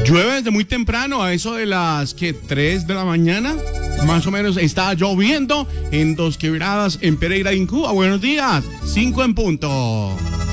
Llueve desde muy temprano, a eso de las 3 de la mañana. Más o menos está lloviendo en Dos Quebradas, en Pereira, en Cuba. Buenos días, 5 en punto.